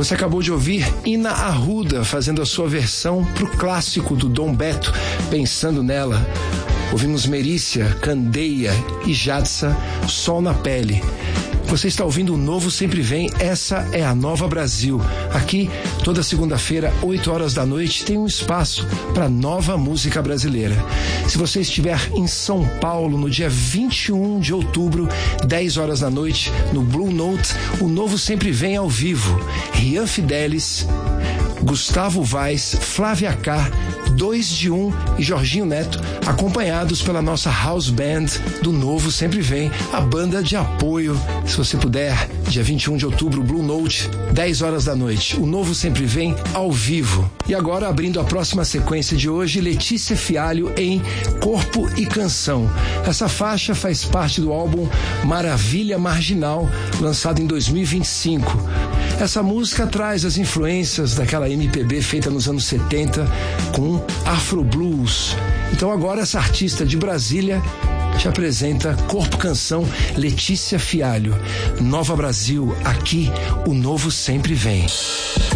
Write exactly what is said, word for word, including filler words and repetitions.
Você acabou de ouvir Ina Arruda fazendo a sua versão pro clássico do Dom Beto, Pensando Nela. Ouvimos Merícia, Candeia e Jadsa, Sol na Pele. Você está ouvindo o Novo Sempre Vem, essa é a Nova Brasil. Aqui, toda segunda-feira, oito horas da noite, tem um espaço para nova música brasileira. Se você estiver em São Paulo no dia vinte e um de outubro, dez horas da noite, no Blue Note, o Novo Sempre Vem ao vivo. Rian Fidelis, Gustavo Vaz, Flávia K, dois de um e Jorginho Neto, acompanhados pela nossa House Band do Novo Sempre Vem, a banda de apoio. Se você puder, dia vinte e um de outubro, Blue Note, dez horas da noite, o Novo Sempre Vem ao vivo. E agora, abrindo a próxima sequência de hoje, Letícia Fialho em Corpo e Canção. Essa faixa faz parte do álbum Maravilha Marginal, lançado em dois mil e vinte e cinco. Essa música traz as influências daquela M P B feita nos anos setenta com Afro Blues. Então agora essa artista de Brasília te apresenta Corpo Canção, Letícia Fialho. Nova Brasil, aqui o Novo Sempre Vem.